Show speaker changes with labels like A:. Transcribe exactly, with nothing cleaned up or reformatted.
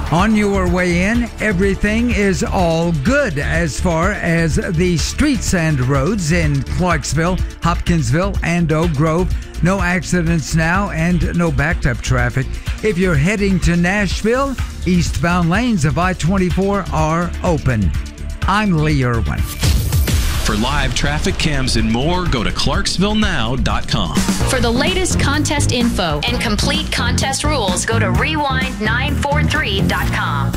A: On your way in, everything is all good as far as the streets and roads in Clarksville, Hopkinsville, and Oak Grove. No accidents now and no backed up traffic. If you're heading to Nashville, eastbound lanes of I twenty-four are open. I'm Lee Irwin.
B: For live traffic cams and more, go to clarksville now dot com.
C: For the latest contest info and complete contest rules, go to rewind nine four three dot com.